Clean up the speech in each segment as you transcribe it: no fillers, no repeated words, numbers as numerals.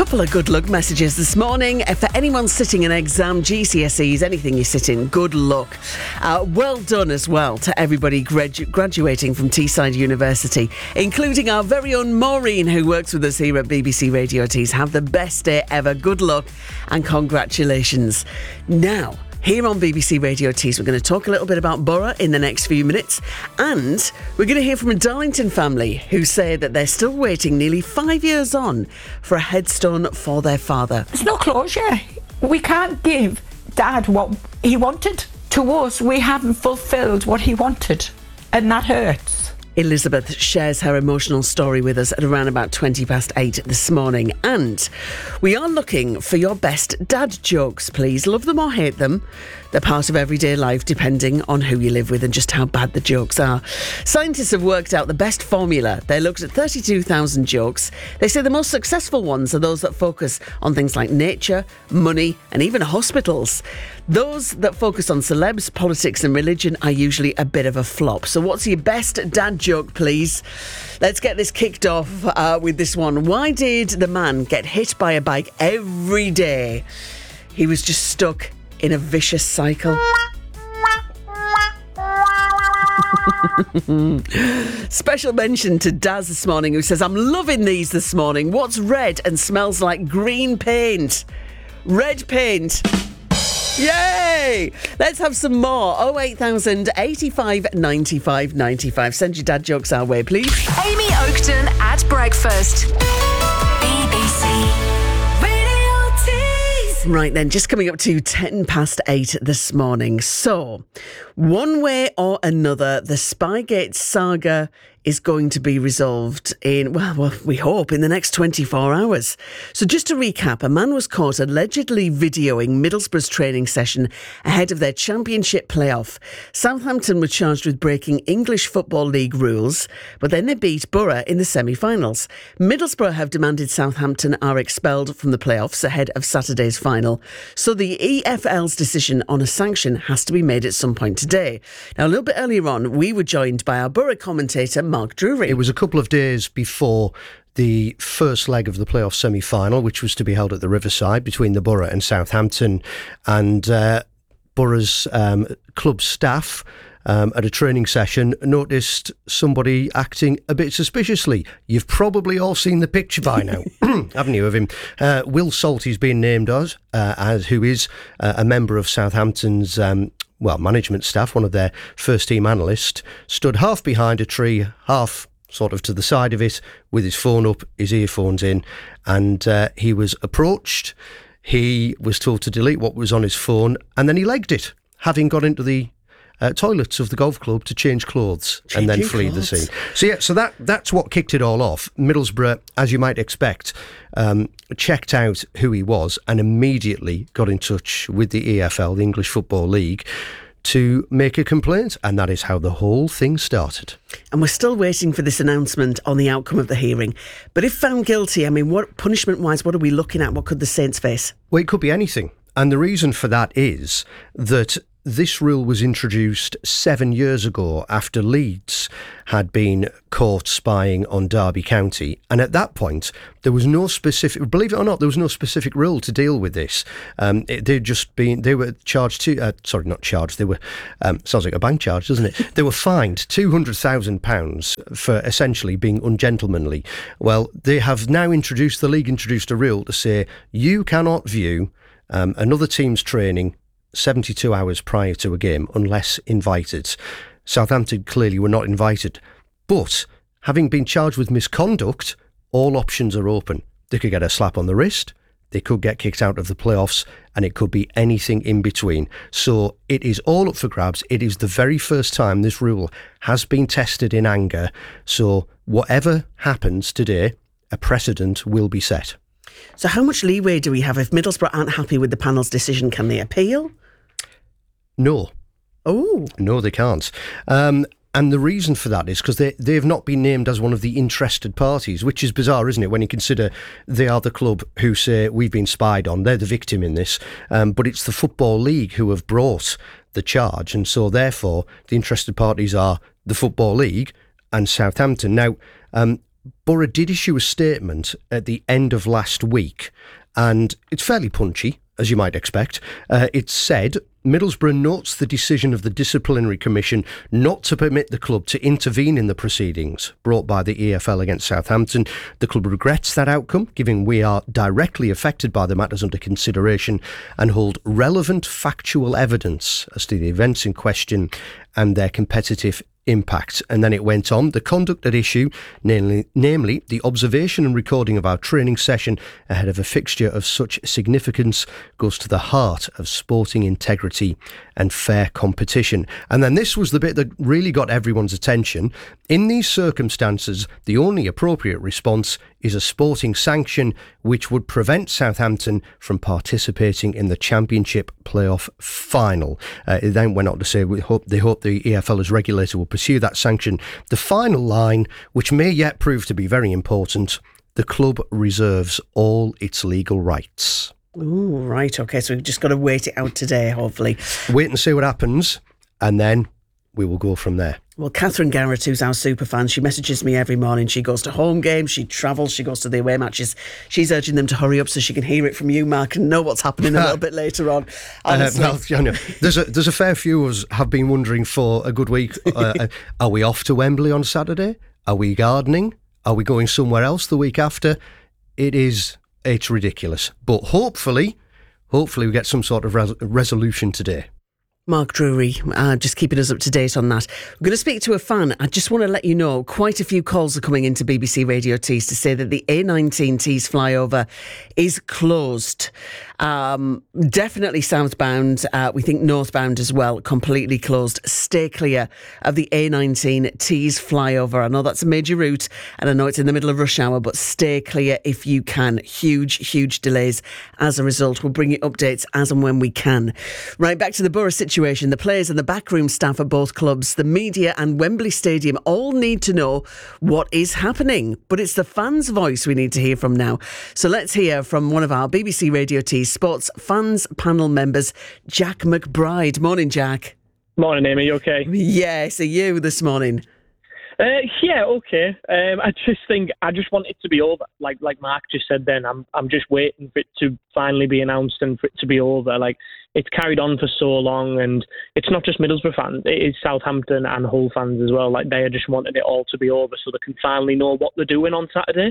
couple of good luck messages this morning. For anyone sitting an exam, GCSEs, anything you sit in, good luck. Well done as well to everybody graduating from Teesside University, including our very own Maureen, who works with us here at BBC Radio Tees. Have the best day ever. Good luck and congratulations. Now, here on BBC Radio Tees, we're going to talk a little bit about Borough in the next few minutes, and we're going to hear from a Darlington family who say that they're still waiting nearly 5 years on for a headstone for their father. There's no closure. We can't give Dad what he wanted. To us, we haven't fulfilled what he wanted, and that hurts. Elizabeth shares her emotional story with us at around about 8:20 this morning. And we are looking for your best dad jokes, please. Love them or hate them. They're part of everyday life, depending on who you live with and just how bad the jokes are. Scientists have worked out the best formula. They looked at 32,000 jokes. They say the most successful ones are those that focus on things like nature, money, and even hospitals. Those that focus on celebs, politics and religion are usually a bit of a flop. So what's your best dad joke, please? Let's get this kicked off with this one. Why did the man get hit by a bike every day? He was just stuck in a vicious cycle. Special mention to Daz this morning, who says, I'm loving these this morning. What's red and smells like green paint? Red paint. Yay! Let's have some more. 08000 85 95 95. Send your dad jokes our way, please. Amy Oakton at breakfast. BBC Radio Tees. Right then, just coming up to 8:10 this morning. So, one way or another, the Spygate saga is going to be resolved in, well, we hope, in the next 24 hours. So just to recap, a man was caught allegedly videoing Middlesbrough's training session ahead of their championship playoff. Southampton were charged with breaking English Football League rules, but then they beat Borough in the semi-finals. Middlesbrough have demanded Southampton are expelled from the playoffs ahead of Saturday's final. So the EFL's decision on a sanction has to be made at some point today. Now, a little bit earlier on, we were joined by our Borough commentator, Mark Drury. It was a couple of days before the first leg of the playoff semi-final, which was to be held at the Riverside between the Borough and Southampton. And Borough's club staff at a training session noticed somebody acting a bit suspiciously. You've probably all seen the picture by now, haven't you, of him? Will Salty's been named as who is a member of Southampton's management staff, one of their first team analysts, stood half behind a tree, half sort of to the side of it, with his phone up, his earphones in, and he was approached. He was told to delete what was on his phone, and then he legged it, having got into the toilets of the golf club to change clothes and then flee the scene. So that's what kicked it all off. Middlesbrough, as you might expect, checked out who he was and immediately got in touch with the EFL, the English Football League, to make a complaint, and that is how the whole thing started. And we're still waiting for this announcement on the outcome of the hearing. But if found guilty, I mean, what punishment-wise, what are we looking at? What could the Saints face? Well, it could be anything. And the reason for that is that this rule was introduced 7 years ago after Leeds had been caught spying on Derby County. And at that point, there was no specific, believe it or not, there was no specific rule to deal with this. They were charged not charged, they were, sounds like a bank charge, doesn't it? They were fined £200,000 for essentially being ungentlemanly. Well, they have now the league introduced a rule to say you cannot view another team's training 72 hours prior to a game unless invited. Southampton clearly were not invited, but having been charged with misconduct, all options are open. They could get a slap on the wrist, they could get kicked out of the playoffs, and it could be anything in between. So it is all up for grabs. It is the very first time this rule has been tested in anger. So whatever happens today, a precedent will be set. So how much leeway do we have if Middlesbrough aren't happy with the panel's decision? Can they appeal? No. Oh. No, they can't. And the reason for that is because they have not been named as one of the interested parties, which is bizarre, isn't it, when you consider they are the club who say we've been spied on. They're the victim in this. But it's the Football League who have brought the charge. And so, therefore, the interested parties are the Football League and Southampton. Now, Borough did issue a statement at the end of last week, and it's fairly punchy, as you might expect. It said, Middlesbrough notes the decision of the Disciplinary Commission not to permit the club to intervene in the proceedings brought by the EFL against Southampton. The club regrets that outcome, given we are directly affected by the matters under consideration and hold relevant factual evidence as to the events in question and their competitive impact. And then it went on, the conduct at issue, namely the observation and recording of our training session ahead of a fixture of such significance, goes to the heart of sporting integrity and fair competition. And then this was the bit that really got everyone's attention. In these circumstances, the only appropriate response is a sporting sanction which would prevent Southampton from participating in the Championship playoff final. It then went on to say they hope the EFL as regulator will pursue that sanction. The final line, which may yet prove to be very important, the club reserves all its legal rights. Oh, right. OK, so we've just got to wait it out today, hopefully. Wait and see what happens, and then we will go from there. Well, Catherine Garrett, who's our super fan, she messages me every morning. She goes to home games, she travels, she goes to the away matches. She's urging them to hurry up so she can hear it from you, Mark, and know what's happening a little bit later on. Well, you know, there's a fair few of us have been wondering for a good week. Are we off to Wembley on Saturday? Are we gardening? Are we going somewhere else the week after? It's ridiculous. But hopefully we get some sort of resolution today. Mark Drury, just keeping us up to date on that. We're going to speak to a fan. I just want to let you know, quite a few calls are coming into BBC Radio Tees to say that the A19 Tees flyover is closed. Definitely southbound. We think northbound as well, completely closed. Stay clear of the A19 Tees flyover. I know that's a major route and I know it's in the middle of rush hour, but stay clear if you can. Huge delays as a result. We'll bring you updates as and when we can. Right, back to the Borough situation. The players and the backroom staff at both clubs, the media and Wembley Stadium all need to know what is happening. But it's the fans' voice we need to hear from now. So let's hear from one of our BBC Radio Tees Sports Fans Panel members, Jack McBride. Morning, Jack. Morning, Amy. You okay? Yes, are you this morning? Yeah, okay. I just want it to be over. Like Mark just said then, I'm just waiting for it to finally be announced and for it to be over. Like, it's carried on for so long, and it's not just Middlesbrough fans, it is Southampton and Hull fans as well. Like, they are just wanting it all to be over so they can finally know what they're doing on Saturday.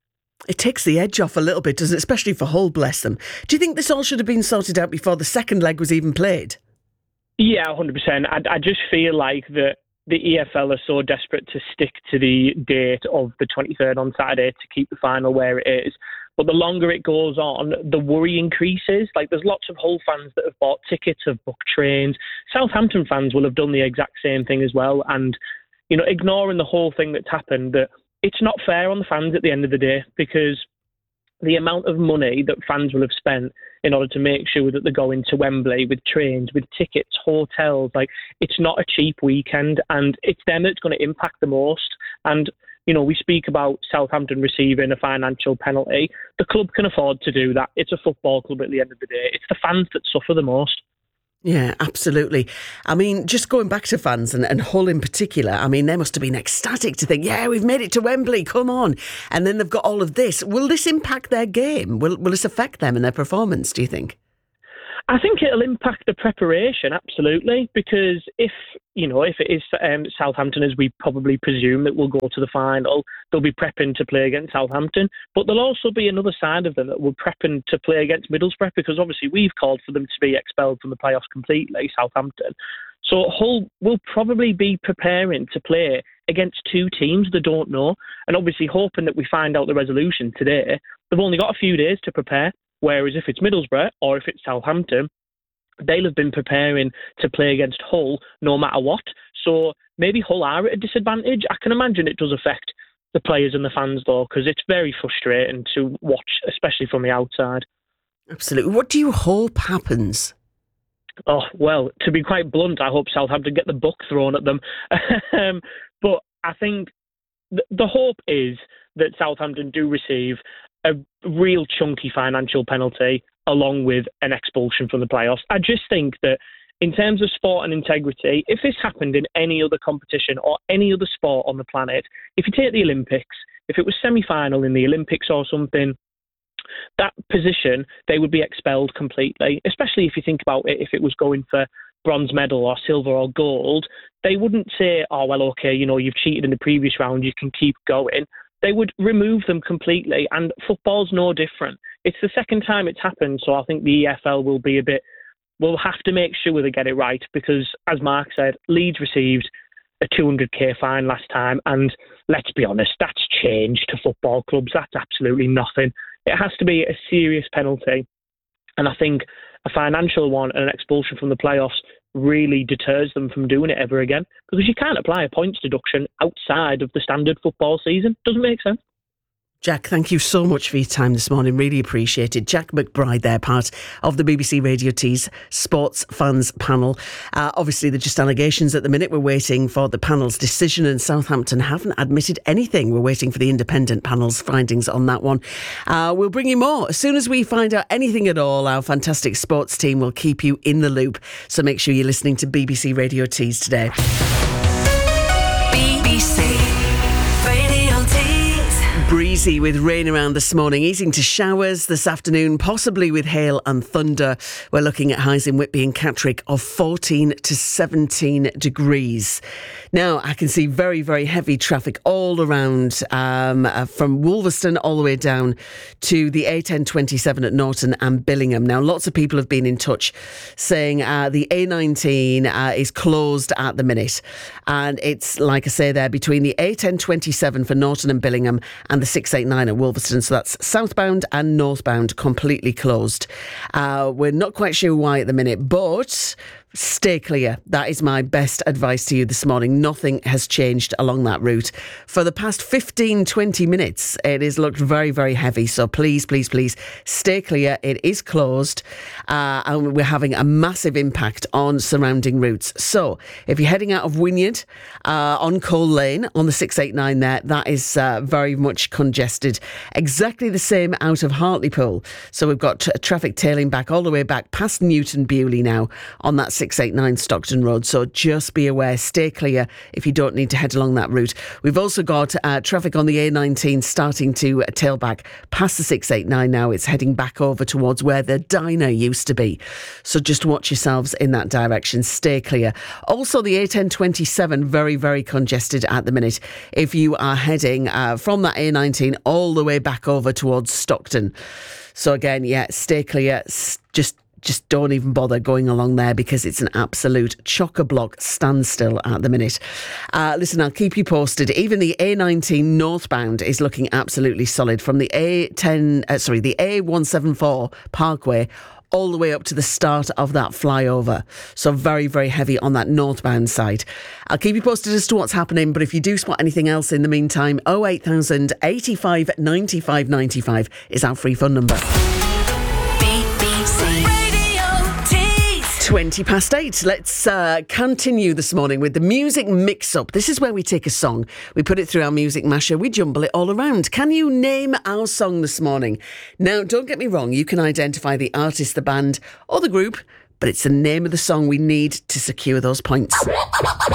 It takes the edge off a little bit, doesn't it? Especially for Hull, bless them. Do you think this all should have been sorted out before the second leg was even played? Yeah, 100%. I just feel like that the EFL are so desperate to stick to the date of the 23rd on Saturday to keep the final where it is. But the longer it goes on, the worry increases. Like, there's lots of Hull fans that have bought tickets, have booked trains. Southampton fans will have done the exact same thing as well. And, you know, ignoring the whole thing that's happened, that it's not fair on the fans at the end of the day, because the amount of money that fans will have spent in order to make sure that they're going to Wembley with trains, with tickets, hotels, like, it's not a cheap weekend, and it's them that's going to impact the most. And, you know, we speak about Southampton receiving a financial penalty. The club can afford to do that. It's a football club at the end of the day. It's the fans that suffer the most. Yeah, absolutely. I mean, just going back to fans and Hull in particular, I mean, they must have been ecstatic to think, yeah, we've made it to Wembley, come on. And then they've got all of this. Will this impact their game? Will this affect them and their performance, do you think? I think it'll impact the preparation, absolutely, because if it is Southampton, as we probably presume that will go to the final, they'll be prepping to play against Southampton. But there'll also be another side of them that will prepping to play against Middlesbrough, because obviously we've called for them to be expelled from the playoffs completely, Southampton. So Hull will probably be preparing to play against two teams they don't know, and obviously hoping that we find out the resolution today. They've only got a few days to prepare. Whereas if it's Middlesbrough or if it's Southampton, they'll have been preparing to play against Hull no matter what. So maybe Hull are at a disadvantage. I can imagine it does affect the players and the fans, though, because it's very frustrating to watch, especially from the outside. Absolutely. What do you hope happens? Oh, well, to be quite blunt, I hope Southampton get the book thrown at them. But I think the hope is that Southampton do receive a real chunky financial penalty along with an expulsion from the playoffs. I just think that in terms of sport and integrity, if this happened in any other competition or any other sport on the planet, if you take the Olympics, if it was semi-final in the Olympics or something, that position, they would be expelled completely, especially if you think about it, if it was going for bronze medal or silver or gold, they wouldn't say, oh, well, okay, you've cheated in the previous round, you can keep going. They would remove them completely, and football's no different. It's the second time it's happened, so I think the EFL will have to make sure they get it right, because, as Mark said, Leeds received a 200k fine last time, and let's be honest, that's change to football clubs. That's absolutely nothing. It has to be a serious penalty, and I think a financial one and an expulsion from the playoffs really deters them from doing it ever again, because you can't apply a points deduction outside of the standard football season. Doesn't make sense. Jack, thank you so much for your time this morning. Really appreciate it. Jack McBride there, part of the BBC Radio T's Sports Fans panel. Obviously, they're just allegations at the minute. We're waiting for the panel's decision, and Southampton haven't admitted anything. We're waiting for the independent panel's findings on that one. We'll bring you more. As soon as we find out anything at all, our fantastic sports team will keep you in the loop. So make sure you're listening to BBC Radio T's today. BBC Radio T's. Breezy with rain around this morning, easing to showers this afternoon, possibly with hail and thunder. We're looking at highs in Whitby and Catterick of 14 to 17 degrees. Now, I can see very, very heavy traffic all around from Wolverston all the way down to the A1027 at Norton and Billingham. Now, lots of people have been in touch saying the A19 is closed at the minute. And it's, like I say there, between the A1027 for Norton and Billingham and the 689 at Wolverston. So that's southbound and northbound completely closed. We're not quite sure why at the minute, but stay clear. That is my best advice to you this morning. Nothing has changed along that route. For the past 15, 20 minutes, it has looked very, very heavy. So please, please, please stay clear. It is closed and we're having a massive impact on surrounding routes. So if you're heading out of Wynyard on Cole Lane on the 689 there, that is very much congested. Exactly the same out of Hartlepool. So we've got traffic tailing back all the way back past Newton Bewley now on that 689 Stockton Road. So just be aware, stay clear if you don't need to head along that route. We've also got traffic on the A19 starting to tail back past the 689 now. It's heading back over towards where the diner used to be. So just watch yourselves in that direction. Stay clear. Also, the A1027, very, very congested at the minute. If you are heading from that A19 all the way back over towards Stockton. So again, yeah, stay clear. Just don't even bother going along there because it's an absolute chock-a-block standstill at the minute. Listen, I'll keep you posted. Even the A19 northbound is looking absolutely solid from the A174 Parkway all the way up to the start of that flyover. So very, very heavy on that northbound side. I'll keep you posted as to what's happening, but if you do spot anything else in the meantime, 08000 85 95 95 is our free phone number. BBC 20 past 8. Let's continue this morning with the music mix-up. This is where we take a song, we put it through our music masher, we jumble it all around. Can you name our song this morning? Now, don't get me wrong, you can identify the artist, the band or the group, but it's the name of the song we need to secure those points.